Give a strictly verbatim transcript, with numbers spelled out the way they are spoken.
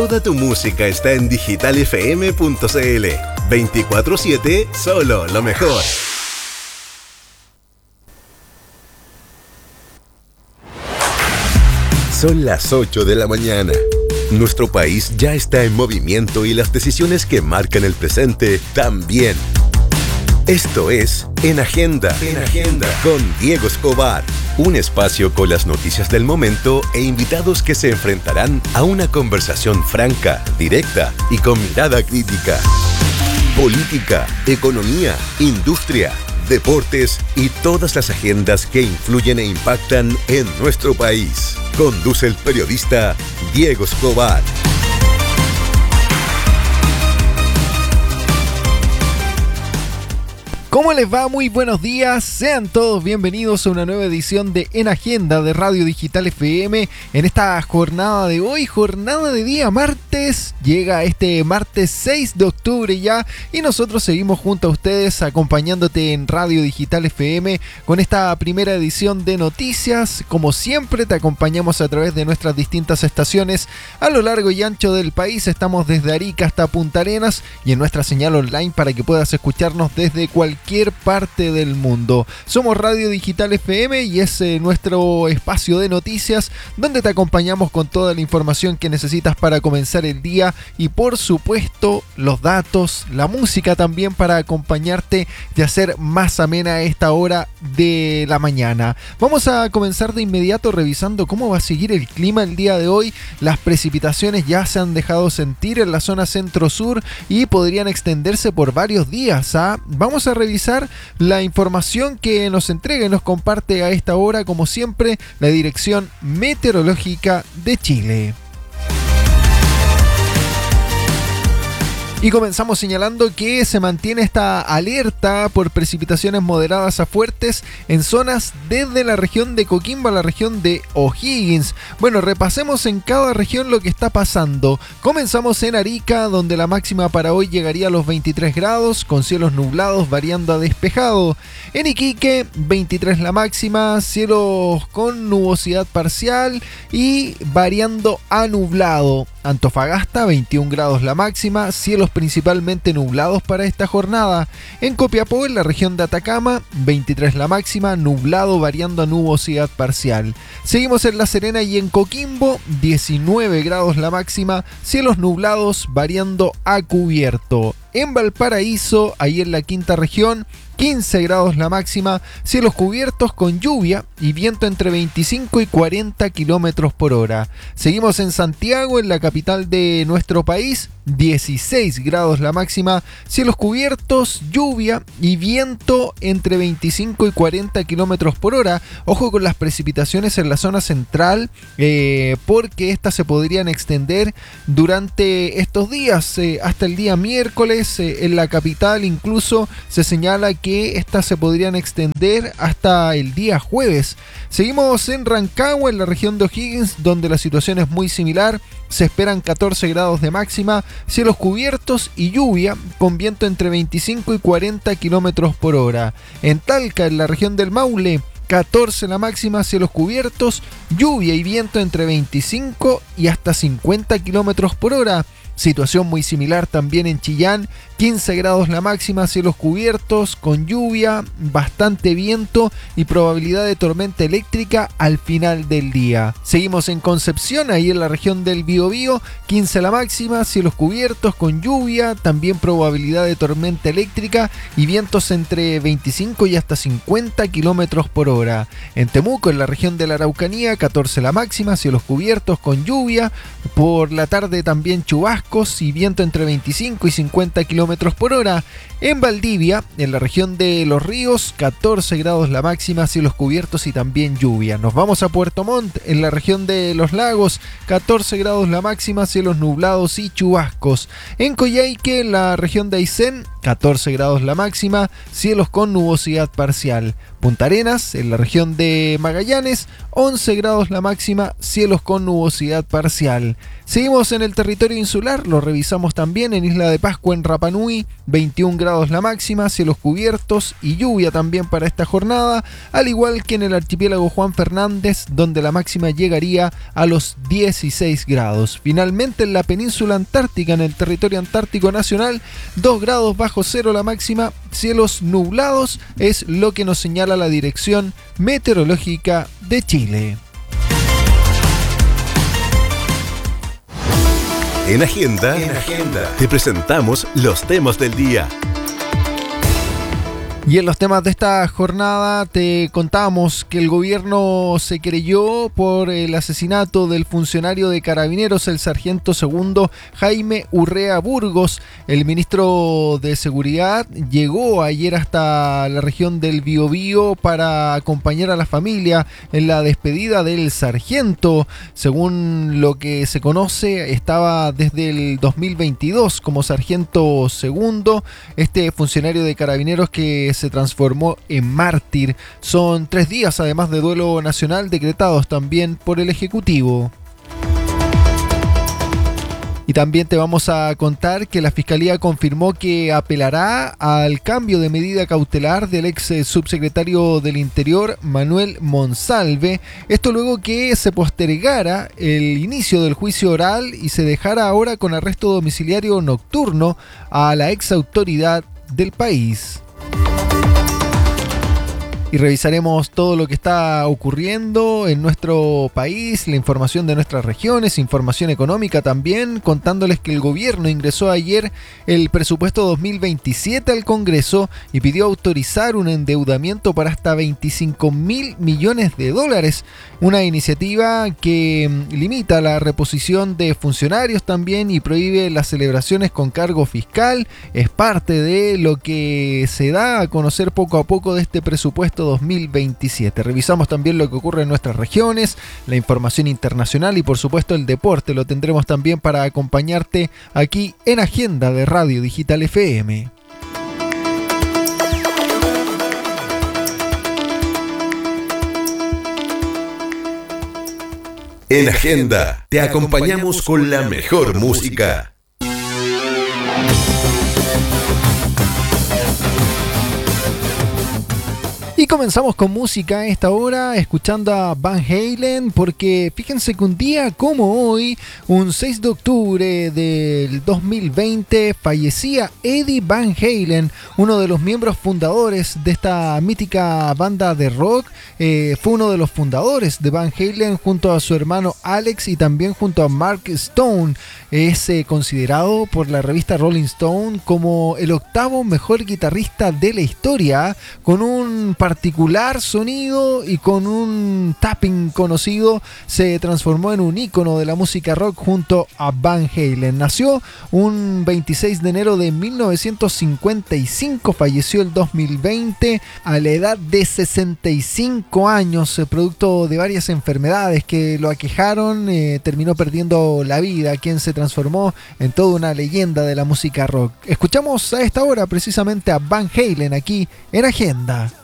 Toda tu música está en digital f m punto c l. veinticuatro siete, solo lo mejor. Son las ocho de la mañana. Nuestro país ya está en movimiento y las decisiones que marcan el presente también. Esto es En Agenda, En Agenda, con Diego Escobar. Un espacio con las noticias del momento e invitados que se enfrentarán a una conversación franca, directa y con mirada crítica. Política, economía, industria, deportes y todas las agendas que influyen e impactan en nuestro país. Conduce el periodista Diego Escobar. ¿Cómo les va? Muy buenos días, sean todos bienvenidos a una nueva edición de En Agenda de Radio Digital F M. En esta jornada de hoy, jornada de día martes, llega este martes seis de octubre ya y nosotros seguimos junto a ustedes acompañándote en Radio Digital F M con esta primera edición de noticias. Como siempre te acompañamos a través de nuestras distintas estaciones a lo largo y ancho del país. Estamos desde Arica hasta Punta Arenas y en nuestra señal online para que puedas escucharnos desde cualquier cualquier parte del mundo. Somos Radio Digital F M y es eh, nuestro espacio de noticias donde te acompañamos con toda la información que necesitas para comenzar el día y por supuesto los datos, la música también para acompañarte y hacer más amena esta hora de la mañana. Vamos a comenzar de inmediato revisando cómo va a seguir el clima el día de hoy. Las precipitaciones ya se han dejado sentir en la zona centro-sur y podrían extenderse por varios días. ¿ah? Vamos a revisar la información que nos entrega y nos comparte a esta hora, como siempre, la Dirección Meteorológica de Chile. Y comenzamos señalando que se mantiene esta alerta por precipitaciones moderadas a fuertes en zonas desde la región de Coquimbo a la región de O'Higgins. Bueno, repasemos en cada región lo que está pasando. Comenzamos en Arica, donde la máxima para hoy llegaría a los veintitrés grados, con cielos nublados variando a despejado. En Iquique, veintitrés la máxima, cielos con nubosidad parcial y variando a nublado. Antofagasta, veintiún grados la máxima, cielos principalmente nublados para esta jornada. En Copiapó, en la región de Atacama, veintitrés la máxima, nublado variando a nubosidad parcial. Seguimos en La Serena y en Coquimbo, diecinueve grados la máxima, cielos nublados variando a cubierto. En Valparaíso, ahí en la quinta región, quince grados la máxima, cielos cubiertos con lluvia y viento entre veinticinco y cuarenta kilómetros por hora. Seguimos en Santiago, en la capital de nuestro país, dieciséis grados la máxima, cielos cubiertos, lluvia y viento entre veinticinco y cuarenta kilómetros por hora. Ojo con las precipitaciones en la zona central, eh, porque estas se podrían extender durante estos días, eh, hasta el día miércoles. Eh, en la capital incluso se señala que que estas se podrían extender hasta el día jueves. Seguimos en Rancagua, en la región de O'Higgins, donde la situación es muy similar. Se esperan catorce grados de máxima, cielos cubiertos y lluvia, con viento entre veinticinco y cuarenta kilómetros por hora. En Talca, en la región del Maule, catorce la máxima, cielos cubiertos, lluvia y viento entre veinticinco y hasta cincuenta kilómetros por hora. Situación muy similar también en Chillán, quince grados la máxima, cielos cubiertos, con lluvia, bastante viento y probabilidad de tormenta eléctrica al final del día. Seguimos en Concepción, ahí en la región del Biobío, quince la máxima, cielos cubiertos, con lluvia, también probabilidad de tormenta eléctrica y vientos entre veinticinco y hasta cincuenta kilómetros por hora. En Temuco, en la región de la Araucanía, catorce la máxima, cielos cubiertos, con lluvia, por la tarde también chubascos y viento entre veinticinco y cincuenta kilómetros por hora. En Valdivia, en la región de Los Ríos, catorce grados la máxima, cielos cubiertos y también lluvia. Nos vamos a Puerto Montt, en la región de Los Lagos, catorce grados la máxima, cielos nublados y chubascos. En Coyhaique, en la región de Aysén, catorce grados la máxima, cielos con nubosidad parcial. Punta Arenas, en la región de Magallanes, once grados la máxima, cielos con nubosidad parcial. Seguimos en el territorio insular, lo revisamos también en Isla de Pascua, en Rapa Nui, veintiún grados la máxima, cielos cubiertos y lluvia también para esta jornada, al igual que en el archipiélago Juan Fernández, donde la máxima llegaría a los dieciséis grados. Finalmente en la península antártica, en el territorio antártico nacional, dos grados bajo cero la máxima, cielos nublados, es lo que nos señala la Dirección Meteorológica de Chile. En Agenda, en Agenda, te presentamos los temas del día. Y en los temas de esta jornada te contamos que el gobierno se querelló por el asesinato del funcionario de Carabineros, el sargento segundo Jaime Urrea Burgos. El ministro de Seguridad llegó ayer hasta la región del Biobío para acompañar a la familia en la despedida del sargento. Según lo que se conoce, estaba desde el dos mil veintidós como sargento segundo. Este funcionario de Carabineros que se transformó en mártir. Son tres días además de duelo nacional decretados también por el Ejecutivo. Y también te vamos a contar que la Fiscalía confirmó que apelará al cambio de medida cautelar del ex subsecretario del Interior, Manuel Monsalve. Esto luego que se postergara el inicio del juicio oral y se dejara ahora con arresto domiciliario nocturno a la ex autoridad del país. Y revisaremos todo lo que está ocurriendo en nuestro país, la información de nuestras regiones, información económica también, contándoles que el gobierno ingresó ayer el presupuesto dos mil veintisiete al Congreso y pidió autorizar un endeudamiento para hasta veinticinco mil millones de dólares. Una iniciativa que limita la reposición de funcionarios también y prohíbe las celebraciones con cargo fiscal. Es parte de lo que se da a conocer poco a poco de este presupuesto dos mil veintisiete. Revisamos también lo que ocurre en nuestras regiones, la información internacional y por supuesto el deporte. Lo tendremos también para acompañarte aquí en Agenda de Radio Digital F M. En Agenda te acompañamos con la mejor música. Y comenzamos con música a esta hora, escuchando a Van Halen, porque fíjense que un día como hoy, un seis de octubre del dos mil veinte, fallecía Eddie Van Halen, uno de los miembros fundadores de esta mítica banda de rock. Eh, fue uno de los fundadores de Van Halen junto a su hermano Alex y también junto a Mark Stone. Es eh, considerado por la revista Rolling Stone como el octavo mejor guitarrista de la historia, con un particular sonido y con un tapping conocido. Se transformó en un ícono de la música rock junto a Van Halen. Nació un veintiséis de enero de mil novecientos cincuenta y cinco, falleció el dos mil veinte a la edad de sesenta y cinco años, producto de varias enfermedades que lo aquejaron. Eh, terminó perdiendo la vida, quien se transformó en toda una leyenda de la música rock. Escuchamos a esta hora precisamente a Van Halen aquí en Agenda.